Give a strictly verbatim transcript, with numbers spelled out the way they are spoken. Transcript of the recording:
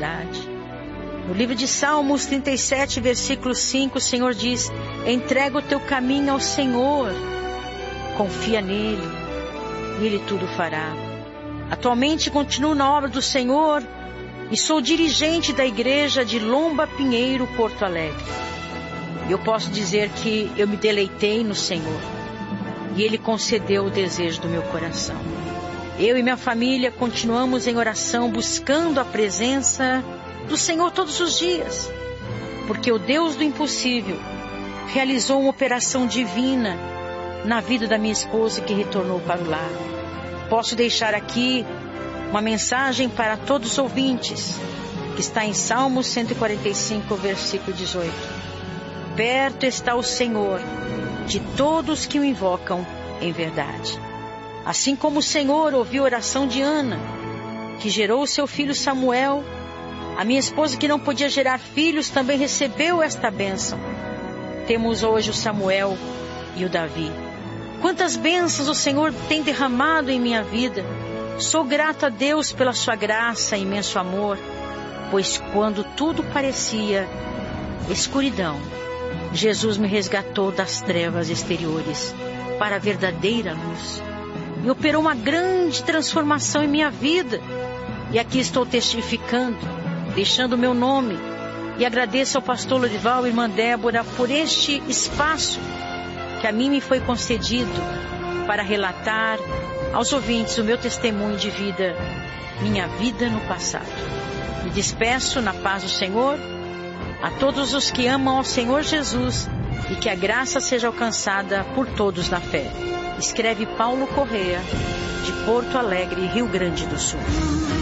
verdade. No livro de Salmos trinta e sete, versículo cinco, o Senhor diz: entrega o teu caminho ao Senhor, confia nele, e ele tudo fará. Atualmente continuo na obra do Senhor e sou dirigente da igreja de Lomba Pinheiro, Porto Alegre. Eu posso dizer que eu me deleitei no Senhor e ele concedeu o desejo do meu coração. Eu e minha família continuamos em oração, buscando a presença do Senhor todos os dias, porque o Deus do impossível realizou uma operação divina na vida da minha esposa que retornou para o lar. Posso deixar aqui uma mensagem para todos os ouvintes, que está em Salmos cento e quarenta e cinco, versículo dezoito. Perto está o Senhor de todos que o invocam em verdade. Assim como o Senhor ouviu a oração de Ana, que gerou seu filho Samuel, a minha esposa, que não podia gerar filhos, também recebeu esta bênção. Temos hoje o Samuel e o Davi. Quantas bênçãos o Senhor tem derramado em minha vida. Sou grata a Deus pela sua graça e imenso amor, pois quando tudo parecia escuridão, Jesus me resgatou das trevas exteriores para a verdadeira luz e operou uma grande transformação em minha vida. E aqui estou testificando, deixando o meu nome, e agradeço ao pastor Lorival e irmã Débora por este espaço que a mim me foi concedido para relatar aos ouvintes o meu testemunho de vida, minha vida no passado. Me despeço na paz do Senhor a todos os que amam ao Senhor Jesus e que a graça seja alcançada por todos na fé. Escreve Paulo Correia, de Porto Alegre, Rio Grande do Sul.